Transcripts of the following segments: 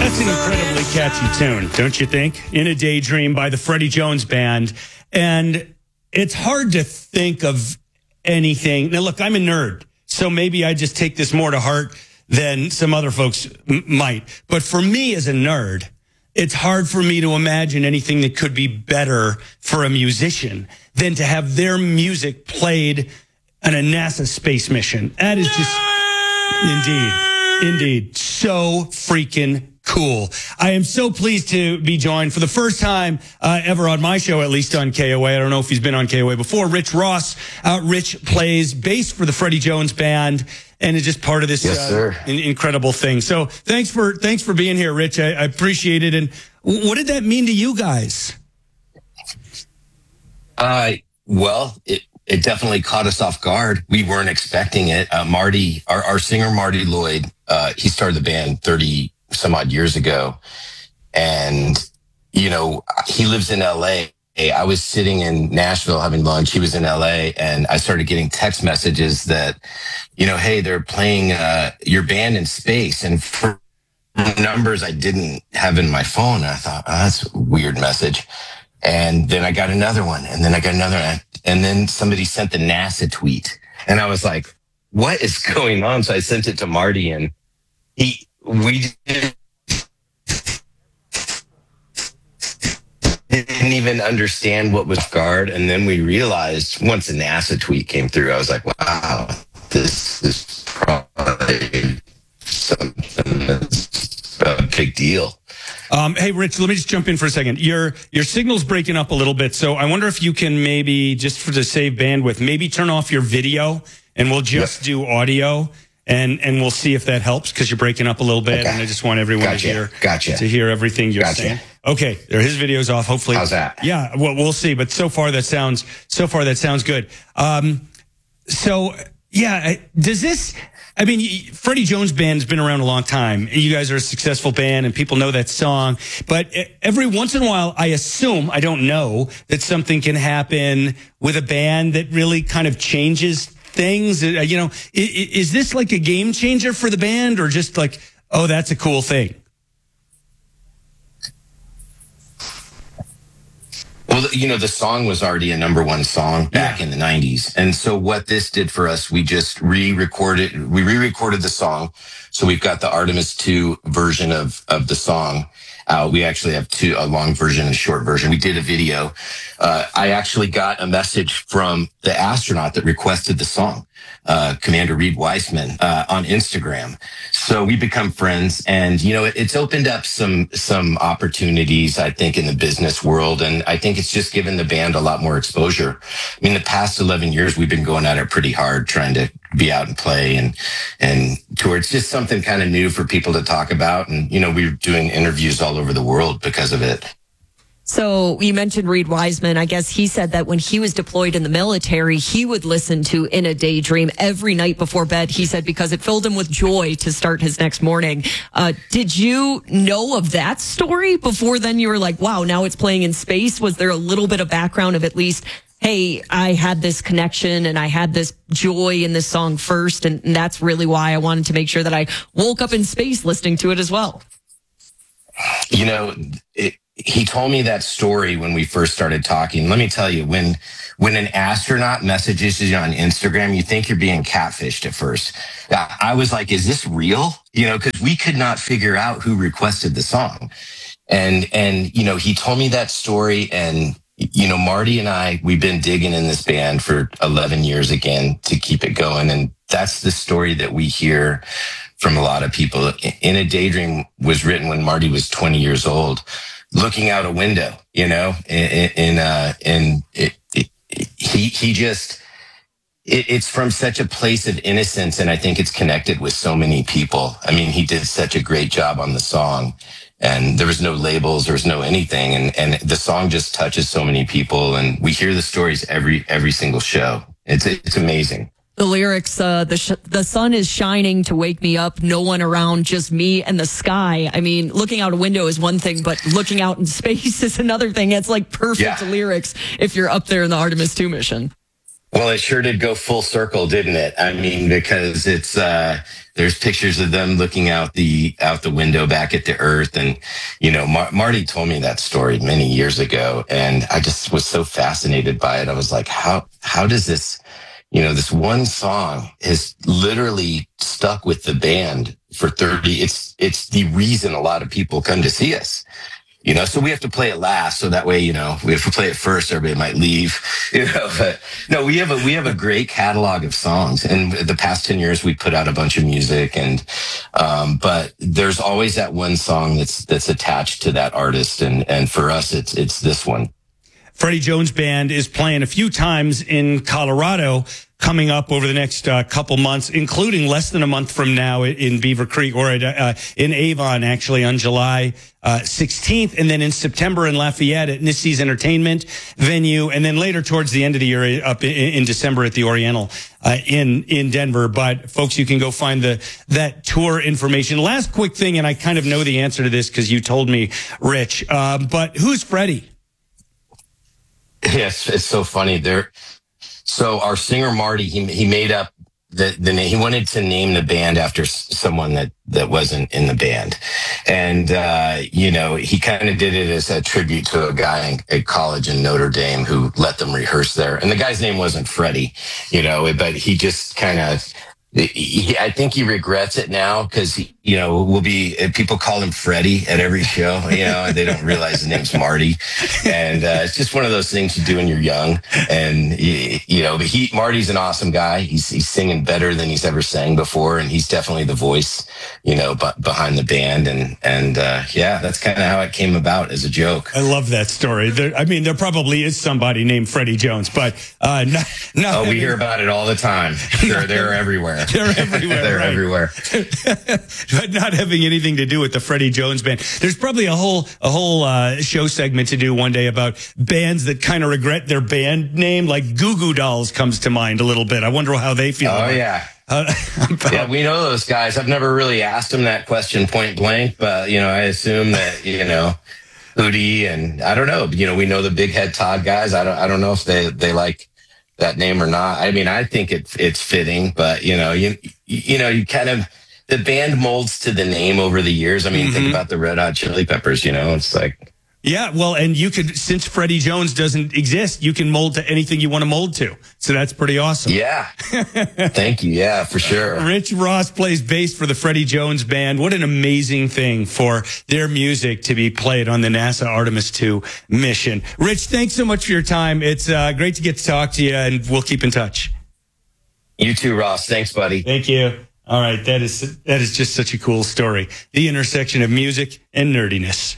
That's an incredibly catchy tune, don't you think? In a Daydream by the Freddie Jones Band. And it's hard to think of anything. Now, look, I'm a nerd, so maybe I just take this more to heart than some other folks might. But for me as a nerd, it's hard for me to imagine anything that could be better for a musician than to have their music played on a NASA space mission. That is just, indeed, so freaking cool. I am so pleased to be joined for the first time ever on my show, at least on KOA. I don't know if he's been on KOA before. Rich Ross. Rich plays bass for the Freddie Jones Band and is just part of this incredible thing. So thanks for being here, Rich. I appreciate it. And what did that mean to you guys? Well, it definitely caught us off guard. We weren't expecting it. Marty, our singer, Marty Lloyd, he started the band 30 some odd years ago. And, you know, he lives in LA. I was sitting in Nashville having lunch. He was in LA, and I started getting text messages that, you know, hey, they're playing your band in space. And for numbers I didn't have in my phone, I thought, oh, that's a weird message. And then I got another one, and then I got another one. And then somebody sent the NASA tweet. And I was like, what is going on? So I sent it to Marty, and we didn't even understand what was guard. And then we realized once the NASA tweet came through, I was like, wow, this is probably something that's a big deal. Hey, Rich, let me just jump in for a second. Your signal's breaking up a little bit, so I wonder if you can maybe, just to save bandwidth, maybe turn off your video, and we'll just do audio, and we'll see if that helps, because you're breaking up a little bit, and I just want everyone to hear everything you're saying. Okay, his video's off. Hopefully, how's that? Yeah, well, we'll see. But so far that sounds good. Does this? I mean, Freddie Jones Band's been around a long time. You guys are a successful band, and people know that song. But every once in a while, I assume, I don't know, that something can happen with a band that really kind of changes things. You know, is this like a game changer for the band, or just like, oh, that's a cool thing? Well, you know, the song was already a #1 song back in the 90s. And so what this did for us, we just re-recorded the song. So we've got the Artemis 2 version of the song. We actually have a long version and a short version. We did a video. I actually got a message from the astronaut that requested the song, Commander Reed Wiseman, on Instagram. So we become friends, and, you know, it's opened up some opportunities, I think, in the business world. And I think it's just given the band a lot more exposure. I mean, the past 11 years, we've been going at it pretty hard, trying to be out and play and tour. It's just something kind of new for people to talk about. And, you know, we're doing interviews all over the world because of it. So you mentioned Reed Wiseman. I guess he said that when he was deployed in the military, he would listen to In a Daydream every night before bed. He said because it filled him with joy to start his next morning. Did you know of that story before then? You were like, wow, now it's playing in space. Was there a little bit of background of at least, hey, I had this connection and I had this joy in this song first, and that's really why I wanted to make sure that I woke up in space listening to it as well? You know, he told me that story when we first started talking. Let me tell you, when an astronaut messages you on Instagram, you think you're being catfished at first. I was like, is this real? You know, because we could not figure out who requested the song. And, you know, he told me that story, and, you know, Marty and I, we've been digging in this band for 11 years again to keep it going. And that's the story that we hear from a lot of people. In a Daydream was written when Marty was 20 years old, looking out a window, you know, it's from such a place of innocence. And I think it's connected with so many people. I mean, he did such a great job on the song, and there was no labels, there was no anything. And the song just touches so many people, and we hear the stories every single show. It's amazing. The lyrics, the sun is shining to wake me up, no one around, just me and the sky. I mean, looking out a window is one thing, but looking out in space is another thing. It's like perfect lyrics if you're up there in the Artemis 2 mission. Well, it sure did go full circle, didn't it? I mean, because it's there's pictures of them looking out the window back at the earth, and Marty told me that story many years ago, and I just was so fascinated by it. I was like, how does this, this one song has literally stuck with the band for 30? It's the reason a lot of people come to see us. So we have to play it last. So that way, we have to play it first. Everybody might leave, but no, we have a great catalog of songs. And the past 10 years, we put out a bunch of music but there's always that one song that's attached to that artist. And for us, it's this one. Freddie Jones Band is playing a few times in Colorado coming up over the next couple months, including less than a month from now in Beaver Creek, or in Avon, actually, on July 16th, and then in September in Lafayette at Nissy's Entertainment venue, and then later towards the end of the year up in December at the Oriental in Denver. But folks, you can go find that tour information. Last quick thing, and I kind of know the answer to this because you told me, Rich, but who's Freddie? Yes, it's so funny. So our singer Marty, he made up the name. He wanted to name the band after someone that wasn't in the band, and he kind of did it as a tribute to a guy at college in Notre Dame who let them rehearse there. And the guy's name wasn't Freddie, but he just kind of. I think he regrets it now because people call him Freddie at every show, and they don't realize his name's Marty. And it's just one of those things you do when you're young. And, but Marty's an awesome guy. He's singing better than he's ever sang before. And he's definitely the voice, behind the band. And that's kind of how it came about as a joke. I love that story. There probably is somebody named Freddie Jones, but we hear about it all the time. They're everywhere. They're everywhere. They're right? everywhere. But not having anything to do with the Freddie Jones Band. There's probably a whole show segment to do one day about bands that kind of regret their band name. Like Goo Goo Dolls comes to mind a little bit. I wonder how they feel. Oh, yeah. Yeah, we know those guys. I've never really asked them that question point blank, but, I assume that, Hootie and I don't know, we know the Big Head Todd guys. I don't know if they like that name or not. I mean, I think it's fitting, but you kind of, the band molds to the name over the years. I mean, think about the Red Hot Chili Peppers, it's like. Yeah, well, and you could, since Freddie Jones doesn't exist, you can mold to anything you want to mold to. So that's pretty awesome. Yeah. Thank you. Yeah, for sure. Rich Ross plays bass for the Freddie Jones Band. What an amazing thing for their music to be played on the NASA Artemis II mission. Rich, thanks so much for your time. It's great to get to talk to you, and we'll keep in touch. You too, Ross. Thanks, buddy. Thank you. All right, that is just such a cool story. The intersection of music and nerdiness.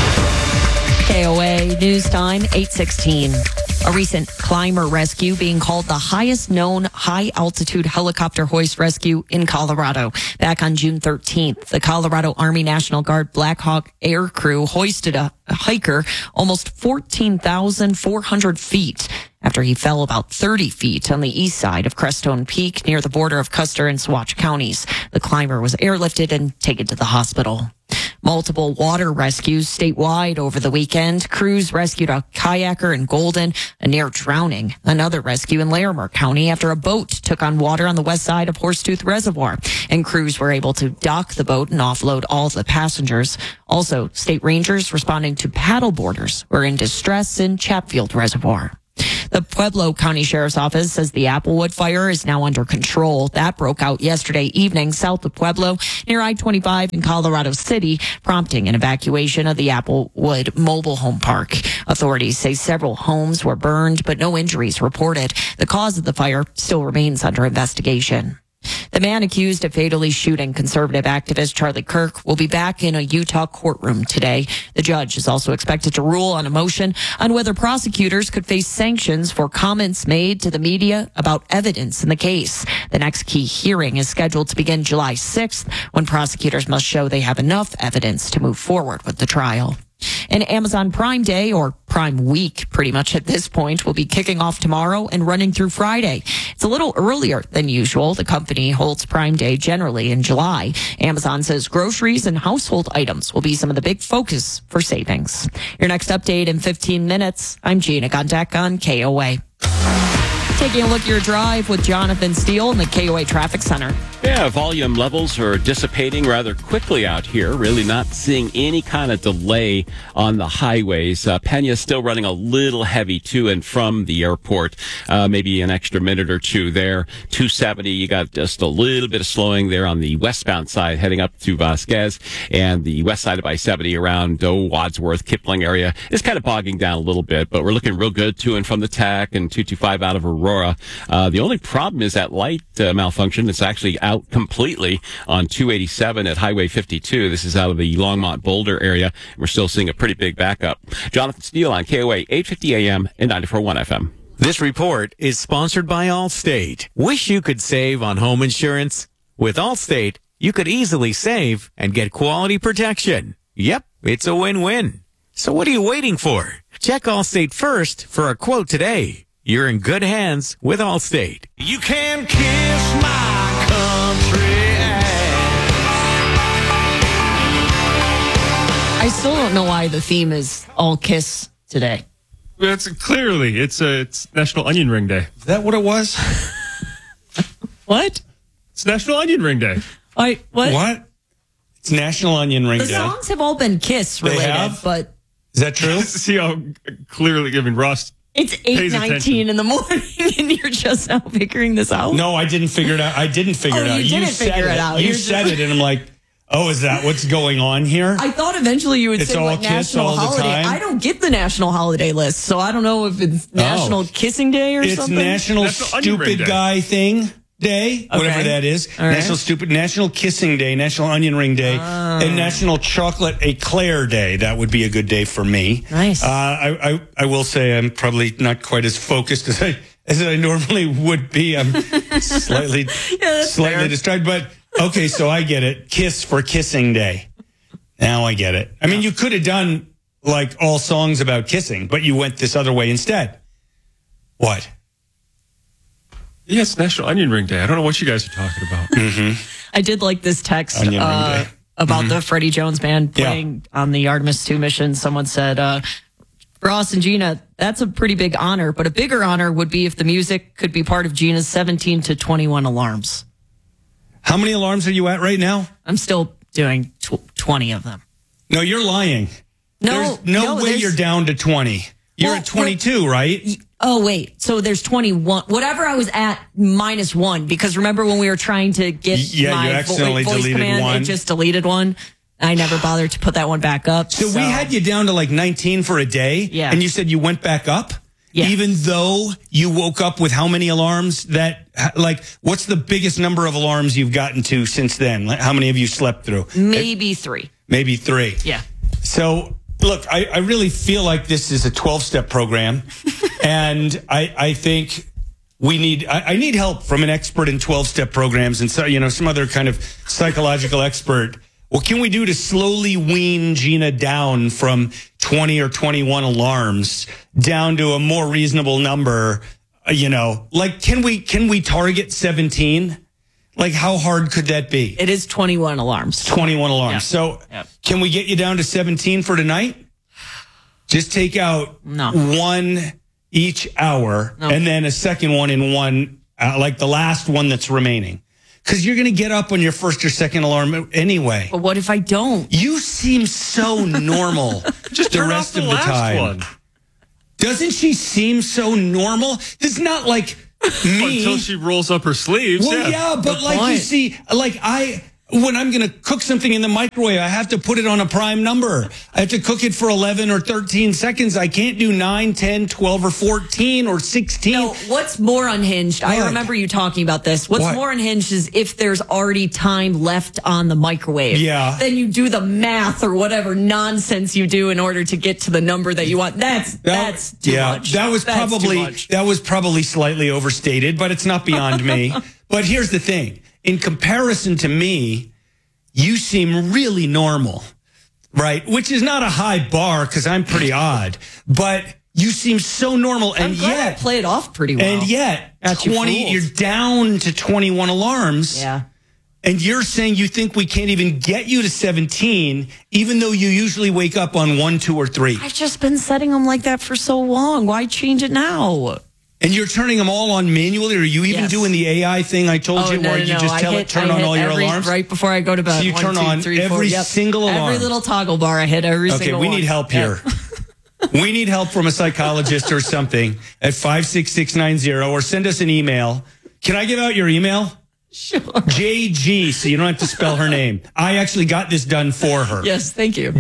KOA News Time, 8:16. A recent climber rescue being called the highest known high-altitude helicopter hoist rescue in Colorado. Back on June 13th, the Colorado Army National Guard Black Hawk Air Crew hoisted a hiker almost 14,400 feet after he fell about 30 feet on the east side of Crestone Peak near the border of Custer and Saguache counties. The climber was airlifted and taken to the hospital. Multiple water rescues statewide over the weekend. Crews rescued a kayaker in Golden, a near drowning. Another rescue in Larimer County after a boat took on water on the west side of Horsetooth Reservoir. And crews were able to dock the boat and offload all of the passengers. Also, state rangers responding to paddle boarders who are in distress in Chatfield Reservoir. The Pueblo County Sheriff's Office says the Applewood fire is now under control. That broke out yesterday evening south of Pueblo near I-25 in Colorado City, prompting an evacuation of the Applewood mobile home park. Authorities say several homes were burned, but no injuries reported. The cause of the fire still remains under investigation. The man accused of fatally shooting conservative activist Charlie Kirk will be back in a Utah courtroom today. The judge is also expected to rule on a motion on whether prosecutors could face sanctions for comments made to the media about evidence in the case. The next key hearing is scheduled to begin July 6th, when prosecutors must show they have enough evidence to move forward with the trial. And Amazon Prime Day, or Prime Week pretty much at this point, will be kicking off tomorrow and running through Friday. It's a little earlier than usual. The company holds Prime Day generally in July. Amazon says groceries and household items will be some of the big focus for savings. Your next update in 15 minutes. I'm Gina Gondek on KOA. Taking a look at your drive with Jonathan Steele in the KOA Traffic Center. Yeah, volume levels are dissipating rather quickly out here. Really not seeing any kind of delay on the highways. Pena's still running a little heavy to and from the airport. Maybe an extra minute or two there. 270, you got just a little bit of slowing there on the westbound side heading up to Vasquez, and the west side of I-70 around Wadsworth, Kipling area is kind of bogging down a little bit, but we're looking real good to and from the TAC and 225 out of Aurora. The only problem is that light malfunction. It's actually out completely on 287 at Highway 52. This is out of the Longmont Boulder area. We're still seeing a pretty big backup. Jonathan Steele on KOA 850 AM and 94.1 FM. This report is sponsored by Allstate. Wish you could save on home insurance? With Allstate, you could easily save and get quality protection. Yep, it's a win-win. So what are you waiting for? Check Allstate first for a quote today. You're in good hands with Allstate. You can kiss my country ass. I still don't know why the theme is all kiss today. It's clearly it's National Onion Ring Day. Is that what it was? What? It's National Onion Ring Day. What? What? It's National Onion Ring The Day. songs have all been kiss related, have? but Is that true? See how clearly, I mean, Ross. it's 8:19 in the morning and you're just now figuring this out? No, I didn't figure it out. I didn't figure Oh, it out. you didn't said figure it out. You You're said just- it, and I'm like, oh, is that what's going on here? I thought eventually you would It's say all what kiss national all the holiday. time? I don't get the national holiday list, so I don't know if it's National Kissing Day or It's something. National National Onion Ring Stupid Day. Guy Thing Day, whatever Okay. that is. All right. National Kissing Day, National Onion Ring Day, and National Chocolate Eclair Day. That would be a good day for me. Nice. I will say I'm probably not quite as focused as I normally would be. I'm slightly fair. distracted, but okay, so I get it. Kiss for Kissing Day. Now I get it. I mean, you could have done like all songs about kissing, but you went this other way instead. What? Yeah, it's National Onion Ring Day. I don't know what you guys are talking about. I did like this text Onion Ring Day. about the Freddie Jones Band Yeah. playing on the Artemis 2 mission. Someone said, Ross and Gina, that's a pretty big honor, but a bigger honor would be if the music could be part of Gina's 17 to 21 alarms. How many alarms are you at right now? I'm still doing 20 of them. No, you're lying. No, There's no way there's- you're down to 20. You're Well, at 22, right? Oh, wait. So there's 21. Whatever I was at minus one, because remember when we were trying to get Yeah, my you accidentally voice deleted command, one. it just deleted one. I never bothered to put that one back up. So we had you down to like 19 for a day. Yeah. And you said you went back up? Yeah. Even though you woke up with how many alarms that, like, what's the biggest number of alarms you've gotten to since then? Like, how many have you slept through? Maybe 3. Maybe 3. Yeah. So, look, I really feel like this is a 12-step program. And I think we need, I need help from an expert in 12-step programs and so, some other kind of psychological expert. What can we do to slowly wean Gina down from 20 or 21 alarms down to a more reasonable number? Like, can we target 17? Like, how hard could that be? It is 21 alarms. 21 alarms. Yeah. So Yep. can we get you down to 17 for tonight? Just take out No. one each hour No. and then a second one in one, like the last one that's remaining. Because you're going to get up on your first or second alarm anyway. But what if I don't? You seem so normal Just the turn rest off of the the last time. one Doesn't she seem so normal? It's not like me. until she rolls up her sleeves. Well, yeah, but Good like you point. see, like when I'm going to cook something in the microwave, I have to put it on a prime number. I have to cook it for 11 or 13 seconds. I can't do 9, 10, 12, or 14 or 16. No, what's more unhinged? I What? remember you talking about this. What's What? more unhinged is if there's already time left on the microwave. Yeah. Then you do the math or whatever nonsense you do in order to get to the number that you want. That's too much. That was That's too probably much. slightly overstated, but it's not beyond me. But here's the thing. In comparison to me, you seem really normal, right? Which is not a high bar because I'm pretty odd, but you seem so normal. I'm And glad I yet, play it off pretty well. and yet, Got you 20, fooled. you're down to 21 alarms. Yeah. And you're saying you think we can't even get you to 17, even though you usually wake up on 1, 2, or 3. I've just been setting them like that for so long. Why change it now? And you're turning them all on manually, or are you even doing the AI thing I told you, where you just tell it turn on all your alarms? Right before I go to bed. So you turn on every single alarm. Every little toggle bar, I hit every single one. Okay, we need help here. We need help from a psychologist or something at 56690, or send us an email. Can I give out your email? Sure. JG, so you don't have to spell her name. I actually got this done for her. Yes, thank you.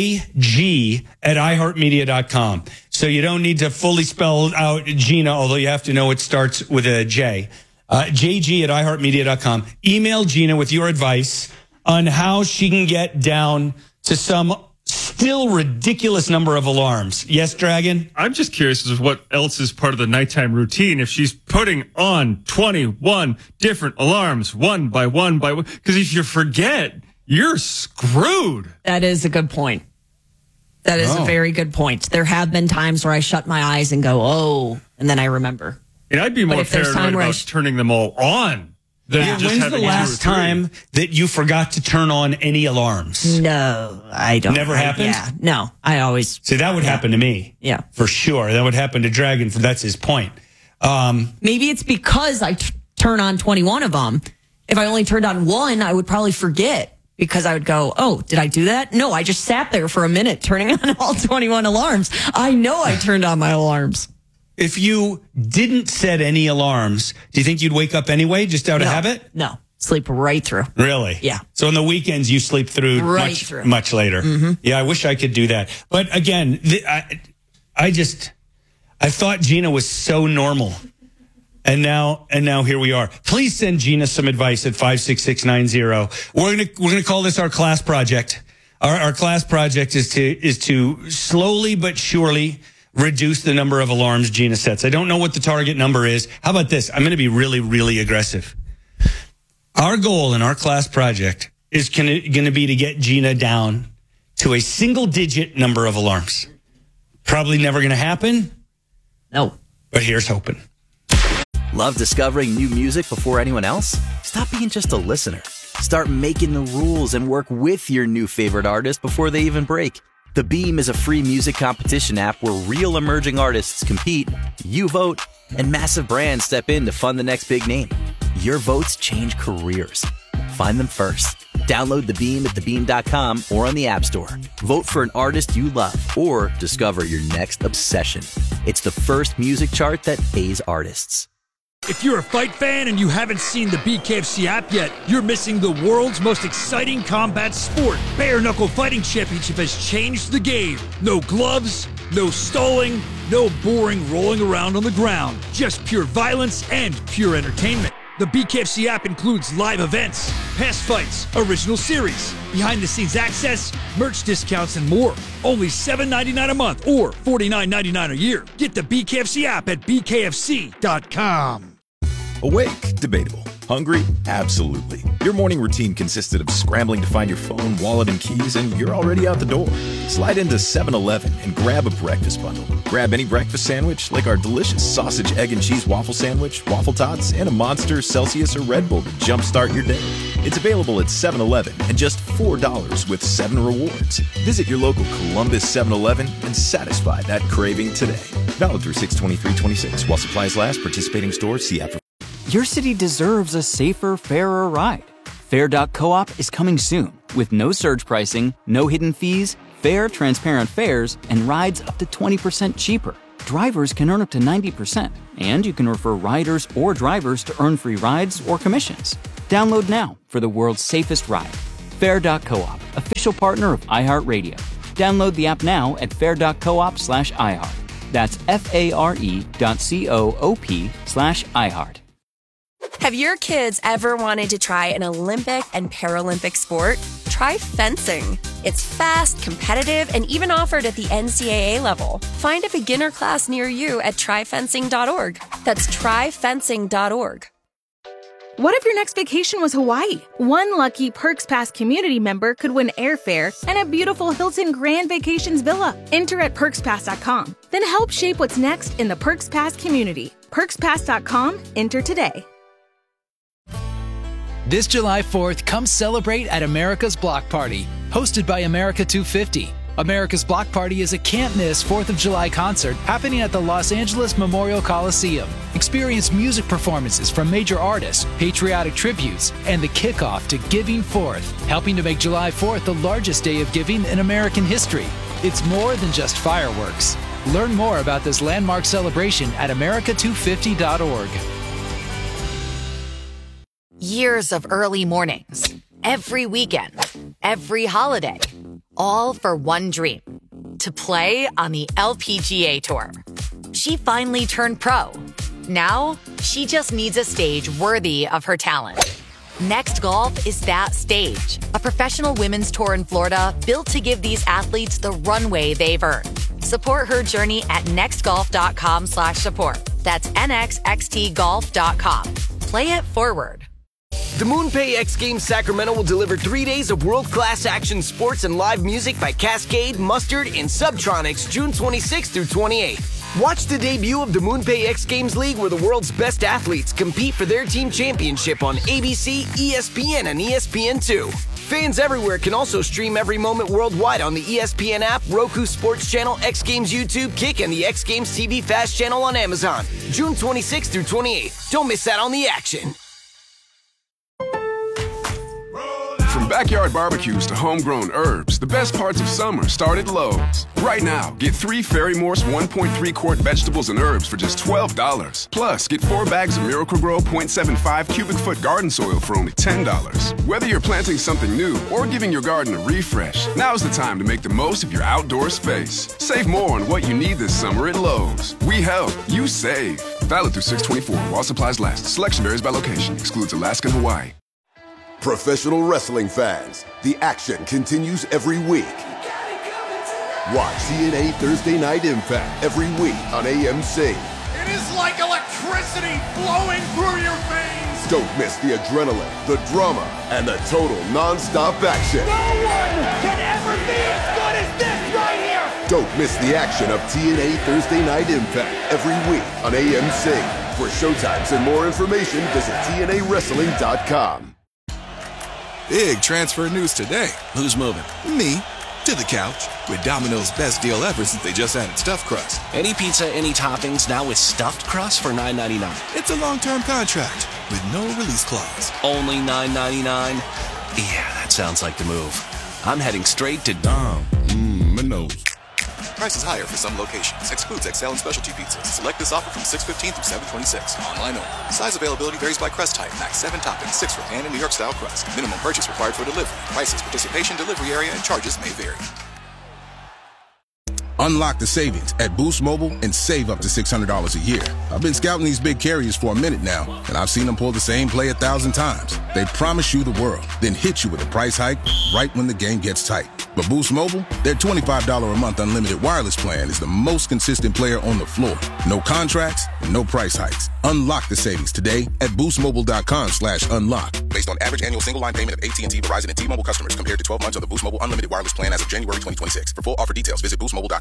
JG at iHeartMedia.com. So you don't need to fully spell out Gina, although you have to know it starts with a J. JG at iHeartMedia.com. Email Gina with your advice on how she can get down to some still ridiculous number of alarms. Yes, Dragon? I'm just curious as to what else is part of the nighttime routine if she's putting on 21 different alarms one by one by one. Because if you forget, you're screwed. That is a good point. That is a very good point. There have been times where I shut my eyes and go, and then I remember. And I'd be more paranoid about turning them all on. When's the last time that you forgot to turn on any alarms? No, I don't. Never happened? Yeah, no. I always... See, that would happen to me. Yeah. For sure. That would happen to Dragon. That's his point. Maybe it's because I turn on 21 of them. If I only turned on one, I would probably forget, because I would go, did I do that? No, I just sat there for a minute turning on all 21 alarms. I know I turned on my alarms. If you didn't set any alarms, do you think you'd wake up anyway, just out of habit? No. Sleep right through. Really? Yeah. So on the weekends, you sleep through much later. Mm-hmm. Yeah, I wish I could do that. But again, I thought Gina was so normal. And now here we are. Please send Gina some advice at 56690. We're gonna call this our class project. Our class project is to slowly but surely reduce the number of alarms Gina sets. I don't know what the target number is. How about this? I'm going to be really, really aggressive. Our goal in our class project is going to be to get Gina down to a single-digit number of alarms. Probably never going to happen. No. But here's hoping. Love discovering new music before anyone else? Stop being just a listener. Start making the rules and work with your new favorite artist before they even break. The Beam is a free music competition app where real emerging artists compete, you vote, and massive brands step in to fund the next big name. Your votes change careers. Find them first. Download The Beam at thebeam.com or on the App Store. Vote for an artist you love or discover your next obsession. It's the first music chart that pays artists. If you're a fight fan and you haven't seen the BKFC app yet, you're missing the world's most exciting combat sport. Bare Knuckle Fighting Championship has changed the game. No gloves, no stalling, no boring rolling around on the ground. Just pure violence and pure entertainment. The BKFC app includes live events, past fights, original series, behind-the-scenes access, merch discounts, and more. Only $7.99 a month or $49.99 a year. Get the BKFC app at bkfc.com. Awake? Debatable. Hungry? Absolutely. Your morning routine consisted of scrambling to find your phone, wallet, and keys, and you're already out the door. Slide into 7-Eleven and grab a breakfast bundle. Grab any breakfast sandwich, like our delicious sausage, egg, and cheese waffle sandwich, waffle tots, and a Monster, Celsius, or Red Bull to jumpstart your day. It's available at 7-Eleven and just $4 with 7 rewards. Visit your local Columbus 7-Eleven and satisfy that craving today. Valid through 6/23/26 while supplies last. Participating stores. See app for... Your city deserves a safer, fairer ride. Fair.coop is coming soon with no surge pricing, no hidden fees, fair, transparent fares, and rides up to 20% cheaper. Drivers can earn up to 90%, and you can refer riders or drivers to earn free rides or commissions. Download now for the world's safest ride. Fair.coop, official partner of iHeartRadio. Download the app now at fair.coop/iHeart. That's FARE.coop/iHeart. Have your kids ever wanted to try an Olympic and Paralympic sport? Try fencing. It's fast, competitive, and even offered at the NCAA level. Find a beginner class near you at tryfencing.org. That's tryfencing.org. What if your next vacation was Hawaii? One lucky Perks Pass community member could win airfare and a beautiful Hilton Grand Vacations villa. Enter at PerksPass.com. Then help shape what's next in the Perks Pass community. PerksPass.com. Enter today. This July 4th, come celebrate at America's Block Party, hosted by America 250. America's Block Party is a can't-miss 4th of July concert happening at the Los Angeles Memorial Coliseum. Experience music performances from major artists, patriotic tributes, and the kickoff to Giving Fourth, helping to make July 4th the largest day of giving in American history. It's more than just fireworks. Learn more about this landmark celebration at america250.org. Years of early mornings, every weekend, every holiday, all for one dream, to play on the LPGA Tour. She finally turned pro. Now, she just needs a stage worthy of her talent. Next Golf is that stage, a professional women's tour in Florida built to give these athletes the runway they've earned. Support her journey at nextgolf.com/support. That's nxxtgolf.com. Play it forward. The MoonPay X Games Sacramento will deliver 3 days of world-class action sports and live music by Cascade, Mustard, and Subtronics June 26th through 28th. Watch the debut of the MoonPay X Games League, where the world's best athletes compete for their team championship on ABC, ESPN, and ESPN2. Fans everywhere can also stream every moment worldwide on the ESPN app, Roku Sports Channel, X Games YouTube, Kick, and the X Games TV Fast channel on Amazon. June 26th through 28th. Don't miss out on the action. From backyard barbecues to homegrown herbs, the best parts of summer start at Lowe's. Right now, get 3 Ferry-Morse 1.3-quart vegetables and herbs for just $12. Plus, get 4 bags of Miracle-Gro 0.75 cubic foot garden soil for only $10. Whether you're planting something new or giving your garden a refresh, now's the time to make the most of your outdoor space. Save more on what you need this summer at Lowe's. We help, you save. Valid through 6/24 while supplies last. Selection varies by location. Excludes Alaska and Hawaii. Professional wrestling fans, the action continues every week. Watch TNA Thursday Night Impact every week on AMC. It is like electricity flowing through your veins. Don't miss the adrenaline, the drama, and the total non-stop action. No one can ever be as good as this right here. Don't miss the action of TNA Thursday Night Impact every week on AMC. For showtimes and more information, visit TNAWrestling.com. Big transfer news today. Who's moving? Me. To the couch. With Domino's best deal ever since they just added stuffed crust. Any pizza, any toppings, now with stuffed crust for $9.99. It's a long-term contract with no release clause. Only $9.99? Yeah, that sounds like the move. I'm heading straight to Domino's. Prices higher for some locations. Excludes XL and specialty pizzas. Select this offer from 6/15 through 7/26. Online only. Size availability varies by crust type. Max 7 toppings, 6 for pan and New York style crust. Minimum purchase required for delivery. Prices, participation, delivery area, and charges may vary. Unlock the savings at Boost Mobile and save up to $600 a year. I've been scouting these big carriers for a minute now, and I've seen them pull the same play 1,000 times. They promise you the world, then hit you with a price hike right when the game gets tight. But Boost Mobile, their $25 a month unlimited wireless plan is the most consistent player on the floor. No contracts and no price hikes. Unlock the savings today at boostmobile.com/unlock. Based on average annual single line payment of AT&T, Verizon, and T-Mobile customers compared to 12 months of the Boost Mobile unlimited wireless plan as of January 2026. For full offer details, visit boostmobile.com.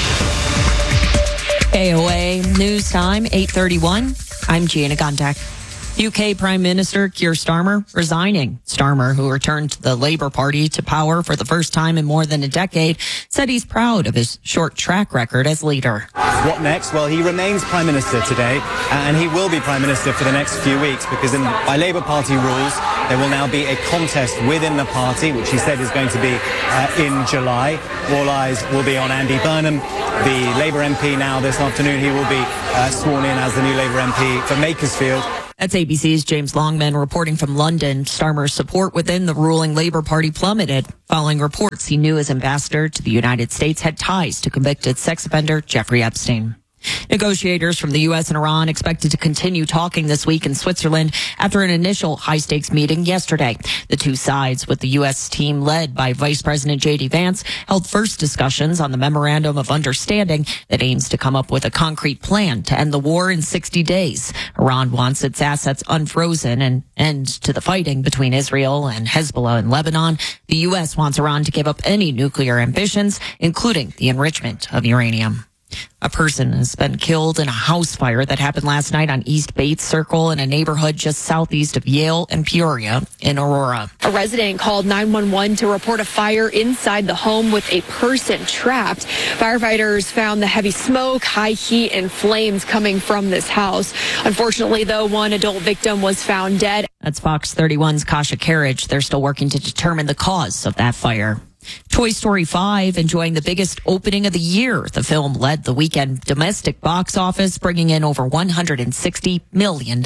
AOA News Time, 8:31. I'm Gianna Gontek. UK Prime Minister Keir Starmer resigning. Starmer, who returned to the Labour Party to power for the first time in more than a decade, said he's proud of his short track record as leader. What next? Well, he remains Prime Minister today, and he will be Prime Minister for the next few weeks because by Labour Party rules, there will now be a contest within the party, which he said is going to be in July. All eyes will be on Andy Burnham, the Labour MP now this afternoon. He will be sworn in as the new Labour MP for Makersfield. That's ABC's James Longman reporting from London. Starmer's support within the ruling Labour Party plummeted following reports he knew his ambassador to the United States had ties to convicted sex offender Jeffrey Epstein. Negotiators from the U.S. and Iran expected to continue talking this week in Switzerland after an initial high-stakes meeting yesterday. The two sides, with the U.S. team led by Vice President J.D. Vance, held first discussions on the Memorandum of Understanding that aims to come up with a concrete plan to end the war in 60 days. Iran wants its assets unfrozen and end to the fighting between Israel and Hezbollah in Lebanon. The U.S. wants Iran to give up any nuclear ambitions, including the enrichment of uranium. A person has been killed in a house fire that happened last night on East Bates Circle in a neighborhood just southeast of Yale and Peoria in Aurora. A resident called 911 to report a fire inside the home with a person trapped. Firefighters found the heavy smoke, high heat, and flames coming from this house. Unfortunately, though, one adult victim was found dead. That's Fox 31's Kasha Carriage. They're still working to determine the cause of that fire. Toy Story 5 enjoying the biggest opening of the year. The film led the weekend domestic box office, bringing in over $160 million.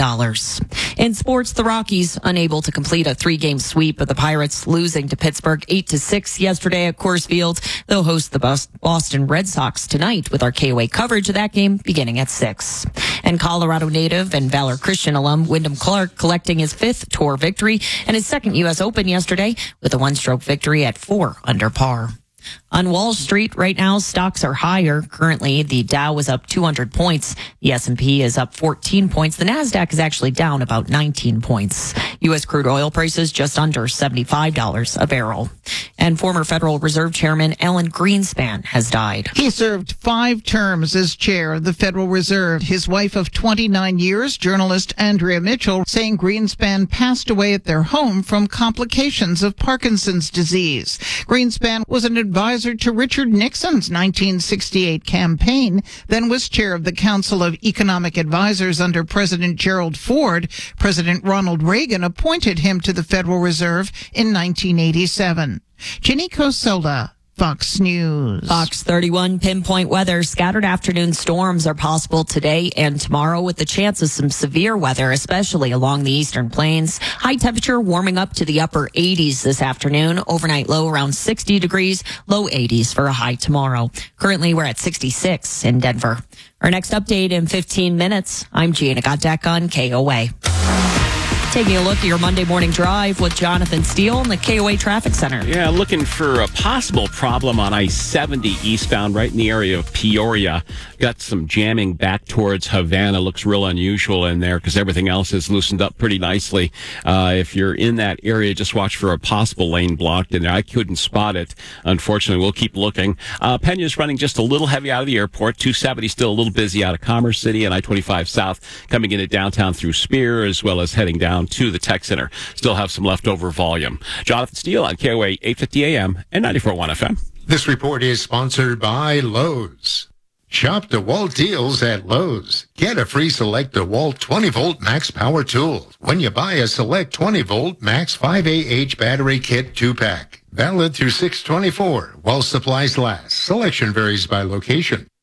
In sports, the Rockies unable to complete a 3-game sweep of the Pirates, losing to Pittsburgh 8-6 yesterday at Coors Field. They'll host the Boston Red Sox tonight with our KOA coverage of that game beginning at 6. And Colorado native and Valor Christian alum Wyndham Clark collecting his 5th tour victory and his 2nd U.S. Open yesterday with a 1-stroke victory at 4 under par. On Wall Street right now, stocks are higher. Currently, the Dow is up 200 points. The S&P is up 14 points. The Nasdaq is actually down about 19 points. U.S. crude oil prices just under $75 a barrel. And former Federal Reserve Chairman Alan Greenspan has died. He served 5 terms as chair of the Federal Reserve. His wife of 29 years, journalist Andrea Mitchell, saying Greenspan passed away at their home from complications of Parkinson's disease. Greenspan was an advisor to Richard Nixon's 1968 campaign, then was chair of the Council of Economic Advisors under President Gerald Ford. President Ronald Reagan appointed him to the Federal Reserve in 1987. Ginny Cosola, Fox News. Fox 31 pinpoint weather. Scattered afternoon storms are possible today and tomorrow with the chance of some severe weather, especially along the eastern plains. High temperature warming up to the upper 80s this afternoon. Overnight low around 60 degrees, low 80s for a high tomorrow. Currently, we're at 66 in Denver. Our next update in 15 minutes. I'm Gianna Goddeck on KOA. Taking a look at your Monday morning drive with Jonathan Steele in the KOA Traffic Center. Yeah, looking for a possible problem on I-70 eastbound right in the area of Peoria. Got some jamming back towards Havana. Looks real unusual in there because everything else is loosened up pretty nicely. If you're in that area, just watch for a possible lane blocked in there. I couldn't spot it. Unfortunately, we'll keep looking. Pena's running just a little heavy out of the airport. 270 still a little busy out of Commerce City, and I-25 south coming into downtown through Spear, as well as heading down to the Tech Center. Still have some leftover volume. Jonathan Steele on KOA 850 AM and 94.1 FM. This report is sponsored by Lowe's. Shop DeWalt deals at Lowe's. Get a free Select DeWalt 20-volt max power tool when you buy a Select 20-volt max 5AH battery kit 2-pack. Valid through 6/24 while supplies last. Selection varies by location.